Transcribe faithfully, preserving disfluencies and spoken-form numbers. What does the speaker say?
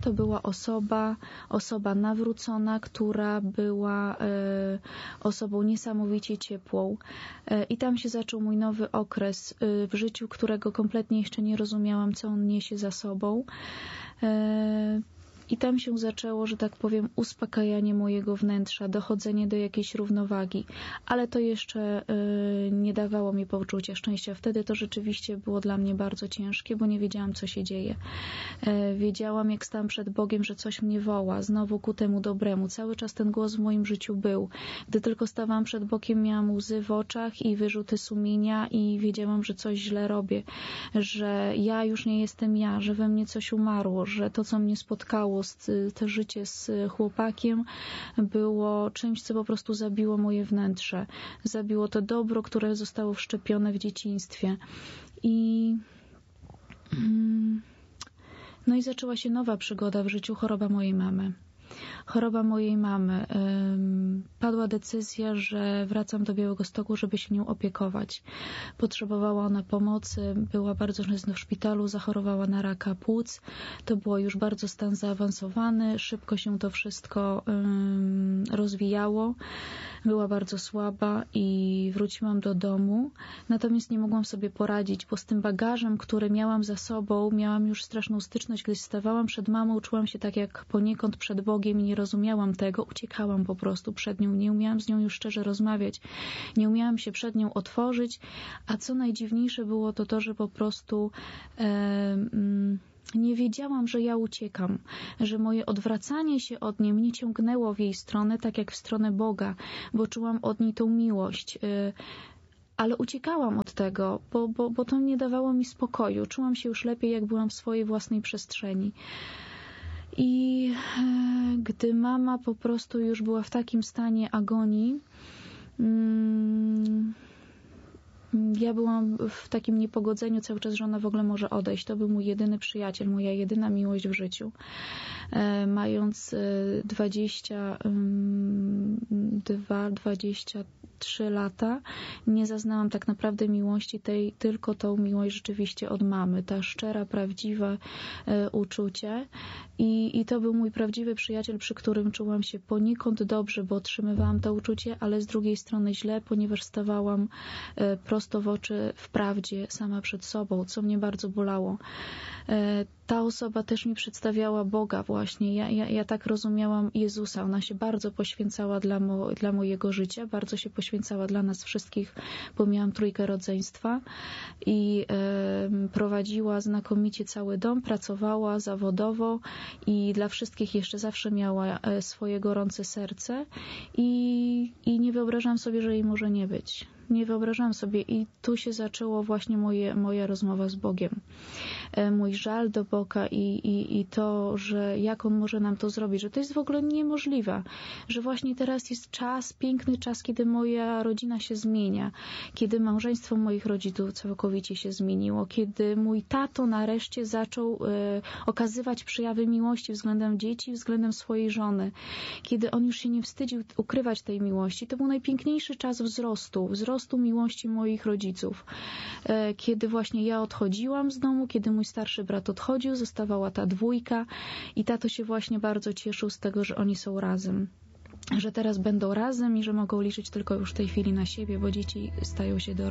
to była osoba, osoba nawrócona, która była e, osobą niesamowicie ciepłą. E, I tam się zaczął mój nowy okres e, w życiu, którego kompletnie jeszcze nie rozumiałam, co on niesie za sobą. E, I tam się zaczęło, że tak powiem, uspokajanie mojego wnętrza, dochodzenie do jakiejś równowagi. Ale to jeszcze y, nie dawało mi poczucia szczęścia. Wtedy to rzeczywiście było dla mnie bardzo ciężkie, bo nie wiedziałam, co się dzieje. Y, wiedziałam, jak stałam przed Bogiem, że coś mnie woła, znowu ku temu dobremu. Cały czas ten głos w moim życiu był. Gdy tylko stawałam przed Bogiem, miałam łzy w oczach i wyrzuty sumienia i wiedziałam, że coś źle robię. Że ja już nie jestem ja, że we mnie coś umarło, że to, co mnie spotkało, to życie z chłopakiem było czymś, co po prostu zabiło moje wnętrze. Zabiło to dobro, które zostało wszczepione w dzieciństwie. I no i zaczęła się nowa przygoda w życiu, choroba mojej mamy. Choroba mojej mamy. Padła decyzja, że wracam do Białegostoku, żeby się nią opiekować. Potrzebowała ona pomocy, była bardzo często w szpitalu, zachorowała na raka płuc. To było już bardzo stan zaawansowany, szybko się to wszystko um, rozwijało. Była bardzo słaba i wróciłam do domu. Natomiast nie mogłam sobie poradzić, bo z tym bagażem, który miałam za sobą, miałam już straszną styczność. Gdy stawałam przed mamą, czułam się tak jak poniekąd przed Bogiem i nie rozumiałam tego. Uciekałam po prostu przed nią. Nie umiałam z nią już szczerze rozmawiać. Nie umiałam się przed nią otworzyć. A co najdziwniejsze było to to, że po prostu e, mm, nie wiedziałam, że ja uciekam, że moje odwracanie się od niej mnie ciągnęło w jej stronę, tak jak w stronę Boga, bo czułam od niej tą miłość. E, ale uciekałam od tego, bo, bo, bo to nie dawało mi spokoju. Czułam się już lepiej, jak byłam w swojej własnej przestrzeni. I e, gdy mama po prostu już była w takim stanie agonii, mm, ja byłam w takim niepogodzeniu cały czas, że ona w ogóle może odejść. To był mój jedyny przyjaciel, moja jedyna miłość w życiu. E, mając e, dwadzieścia dwa, dwadzieścia trzy lata, nie zaznałam tak naprawdę miłości tej, tylko tą miłość rzeczywiście od mamy. Ta szczera, prawdziwe e, uczucie. I, I to był mój prawdziwy przyjaciel, przy którym czułam się poniekąd dobrze, bo otrzymywałam to uczucie, ale z drugiej strony źle, ponieważ stawałam e, prosto w oczy w prawdzie sama przed sobą, co mnie bardzo bolało. E, ta osoba też mi przedstawiała Boga właśnie. Ja, ja, ja tak rozumiałam Jezusa. Ona się bardzo poświęcała dla, mo, dla mojego życia, bardzo się poświęcała dla nas wszystkich, bo miałam trójkę rodzeństwa i e, prowadziła znakomicie cały dom, pracowała zawodowo i dla wszystkich jeszcze zawsze miała e, swoje gorące serce i, i nie wyobrażam sobie, że jej może nie być. Nie wyobrażam sobie i tu się zaczęło właśnie moje, moja rozmowa z Bogiem. E, mój żal do Boga i, i, i to, że jak On może nam to zrobić, że to jest w ogóle niemożliwe, że właśnie teraz jest czas, piękny czas, kiedy moja rodzina się zmienia, kiedy małżeństwo moich rodziców całkowicie się zmieniło, kiedy mój tato nareszcie zaczął e, okazywać przejawy miłości względem dzieci, względem swojej żony, kiedy on już się nie wstydził ukrywać tej miłości. To był najpiękniejszy czas wzrostu, wzrostu miłości moich rodziców. E, kiedy właśnie ja odchodziłam z domu, kiedy mój starszy brat odchodził, zostawała ta dwójka i tato się właśnie bardzo cieszył z tego, że oni są razem. Że teraz będą razem i że mogą liczyć tylko już w tej chwili na siebie, bo dzieci stają się dorosłe.